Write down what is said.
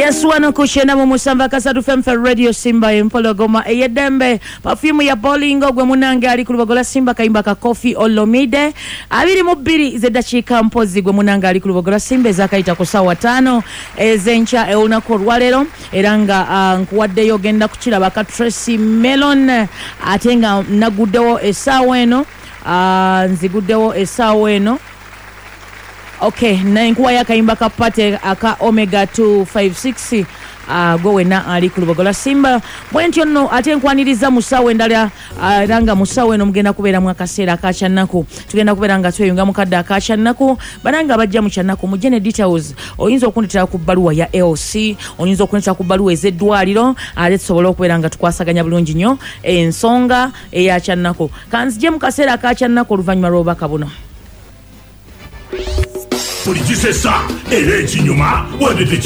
Yes, wano kushenda mu musamba kasatu femfe radio Simba empologoma eyedembe perfume ya Bolingo gwe munange ali kulubogola Simba kayimba ka Kofi Olomide 22 zedachika mpozi gwe munange ali kulubogola Simba ezakaita ku sawa 5 ezencha eunako lwalero eranga nkuwadde yogenda kuchira baka Tracy Melon atenga naguddewo esawa eno nziguddewo esawa eno. Okay, na nkuwa yakayimba kapate aka Omega 256 gowena ali kulubogola Simba bwentyo nno ate nkwaniriza musawe endala ranga musawe no mugenda kubeera mu akaseera akachannaku tugenda kubeera nga tweyunga mu kadda akachannaku bananga bajja mu channaku mu gene details oyinza okundetera ku bbaluwa ya LC oyinza okundetera ku bbaluwa ezeddwaliro ale tusobola okubeera nga tukwasaganya bulungi nnyo ensonga eya channaku kanzije mu kaseera akachannaku oluvannyuma lw'obubaka buno. Polijisesa, erechi nyuma, wadete